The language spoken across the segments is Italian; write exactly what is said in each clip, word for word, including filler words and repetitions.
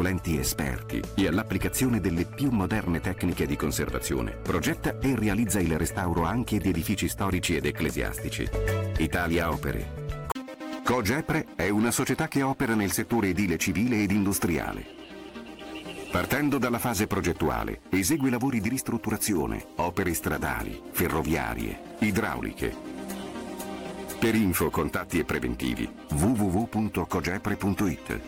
consulenti esperti e all'applicazione delle più moderne tecniche di conservazione, progetta e realizza il restauro anche di edifici storici ed ecclesiastici. Italia Opere. Cogepre è una società che opera nel settore edile civile ed industriale. Partendo dalla fase progettuale, esegue lavori di ristrutturazione, opere stradali, ferroviarie, idrauliche. Per info, contatti e preventivi w w w punto cogepre punto i t.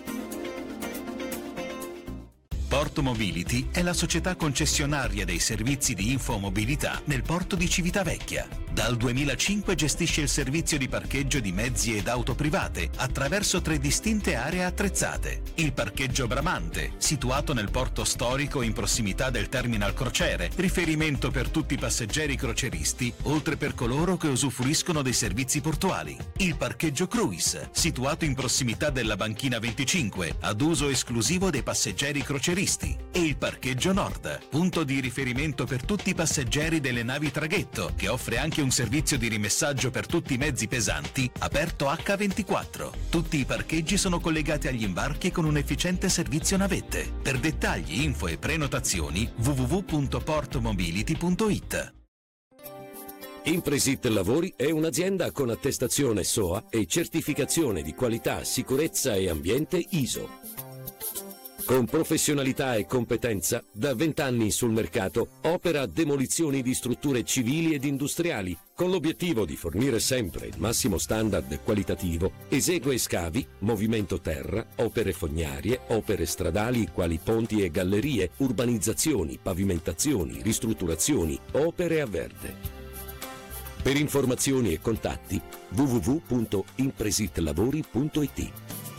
Porto Mobility è la società concessionaria dei servizi di infomobilità nel porto di Civitavecchia. Dal duemilacinque gestisce il servizio di parcheggio di mezzi ed auto private attraverso tre distinte aree attrezzate. Il parcheggio Bramante, situato nel porto storico in prossimità del terminal crociere, riferimento per tutti i passeggeri croceristi, oltre per coloro che usufruiscono dei servizi portuali. Il parcheggio Cruise, situato in prossimità della banchina venticinque, ad uso esclusivo dei passeggeri croceristi. E il parcheggio Nord, punto di riferimento per tutti i passeggeri delle navi traghetto, che offre anche un servizio di rimessaggio per tutti i mezzi pesanti, aperto acca ventiquattro. Tutti i parcheggi sono collegati agli imbarchi con un efficiente servizio navette. Per dettagli, info e prenotazioni w w w punto portomobility punto i t. Impresit Lavori è un'azienda con attestazione S O A e certificazione di qualità, sicurezza e ambiente I S O. Con professionalità e competenza, da vent'anni sul mercato, opera demolizioni di strutture civili ed industriali, con l'obiettivo di fornire sempre il massimo standard qualitativo. Esegue scavi, movimento terra, opere fognarie, opere stradali quali ponti e gallerie, urbanizzazioni, pavimentazioni, ristrutturazioni, opere a verde. Per informazioni e contatti w w w punto impresitlavori punto i t.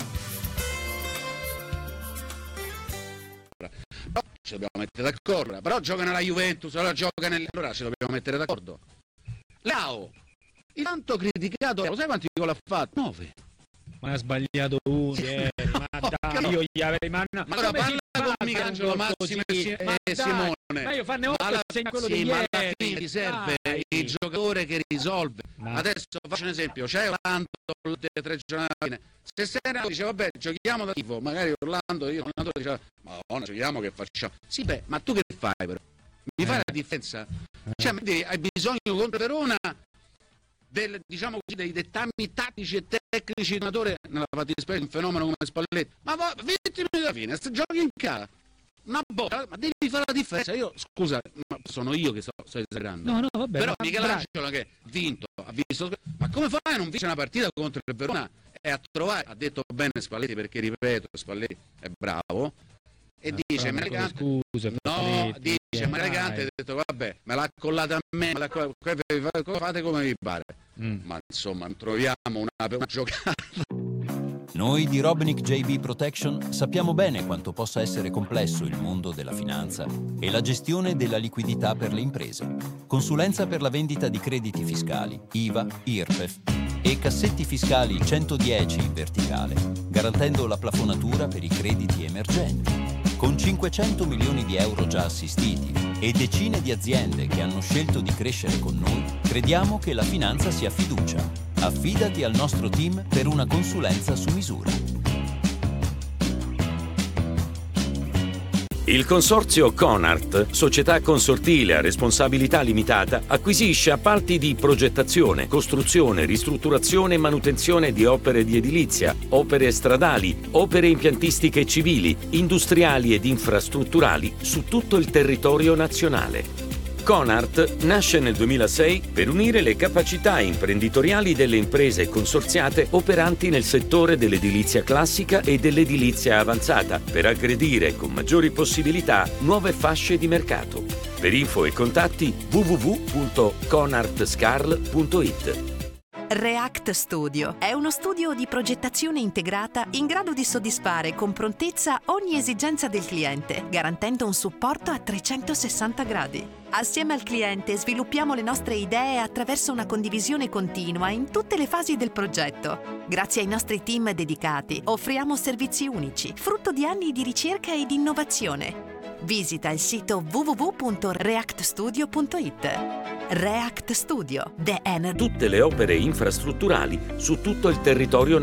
Ci dobbiamo mettere d'accordo, però gioca nella Juventus, allora gioca nel... allora ci dobbiamo mettere d'accordo. Lao, il tanto criticato, lo sai quanti gol ha fatto? nove. Ma ha sbagliato uno, eh, ma dai, io gli avrei mandato. Ma allora parla con Michelangelo, Massimo e eh, Simone. Ma io fanne otto, alla, segno quello sì, di ma ieri. alla fine ti serve dai. Il giocatore che risolve. No. Adesso faccio un esempio, c'è Orlando le tre giornate. Se Serena dice vabbè giochiamo da tifo, magari Orlando, io Orlando diceva madonna giochiamo che facciamo. Sì beh, ma tu che fai però? Mi fai la differenza? Cioè hai bisogno contro Verona del, diciamo così, dei dettami tattici e tecnici di allenatore, nella fattispecie un fenomeno come Spalletti, ma venti minuti alla fine, se giochi in casa una botta, ma devi fare la differenza. Io scusa, ma sono io che sto, sto esagerando. No, no, vabbè, però ma Michelangelo che ha vinto, ha visto, ma come fai a non vincere una partita contro il Verona e a trovare, ha detto bene Spalletti, perché ripeto, Spalletti è bravo e ah, dice Malecante, scusa, no, Spalletti, dice Malecante, ha detto vabbè, me l'ha collata a me, me l'ha collata, fate come vi pare. Mm. Ma insomma troviamo una, una giocata. Noi di Robinick J B Protection sappiamo bene quanto possa essere complesso il mondo della finanza e la gestione della liquidità per le imprese. Consulenza per la vendita di crediti fiscali, I V A, I R P E F e cassetti fiscali centodieci in verticale, garantendo la plafonatura per i crediti emergenti. Con cinquecento milioni di euro già assistiti e decine di aziende che hanno scelto di crescere con noi, crediamo che la finanza sia fiducia. Affidati al nostro team per una consulenza su misura. Il consorzio Conart, società consortile a responsabilità limitata, acquisisce appalti di progettazione, costruzione, ristrutturazione e manutenzione di opere di edilizia, opere stradali, opere impiantistiche civili, industriali ed infrastrutturali su tutto il territorio nazionale. Conart nasce nel duemilasei per unire le capacità imprenditoriali delle imprese consorziate operanti nel settore dell'edilizia classica e dell'edilizia avanzata per aggredire con maggiori possibilità nuove fasce di mercato. Per info e contatti w w w punto conartscarl punto i t. React Studio è uno studio di progettazione integrata in grado di soddisfare con prontezza ogni esigenza del cliente, garantendo un supporto a trecentosessanta gradi. Assieme al cliente sviluppiamo le nostre idee attraverso una condivisione continua in tutte le fasi del progetto. Grazie ai nostri team dedicati offriamo servizi unici, frutto di anni di ricerca e di innovazione. Visita il sito w w w punto react studio punto i t. React Studio, the energy. Tutte le opere infrastrutturali su tutto il territorio